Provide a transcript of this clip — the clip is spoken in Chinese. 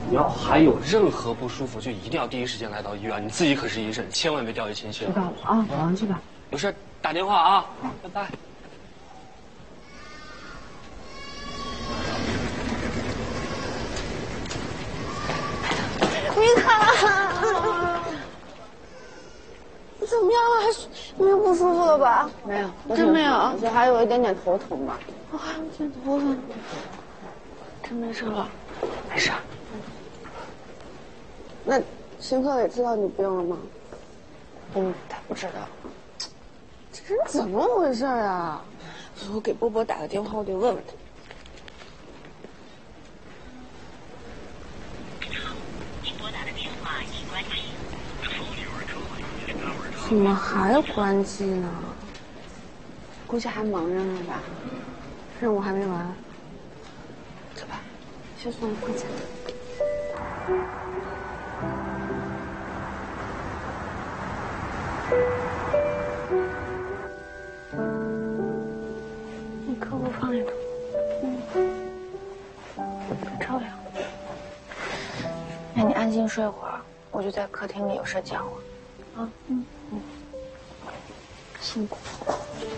你要还有任何不舒服，就一定要第一时间来到医院。你自己可是医生，千万别掉以轻心。 知道了啊，早上去吧。 有事打电话啊，拜拜。 你看，怎么样了？还是没有不舒服了吧？ 没有， 真没有， 就还有一点点头疼吧。 我还有点头疼，真没事了。 没事。 那邢克磊知道你病了吗？ 他不知道。 这人怎么回事啊？我给波波打个电话，我得问问他。怎么还关机呢？估计还忙着呢吧，任务还没完。走吧，先送你回家。你胳膊放下头，着凉。 那你安心睡会儿，我就在客厅里，有事叫我。啊， 辛苦。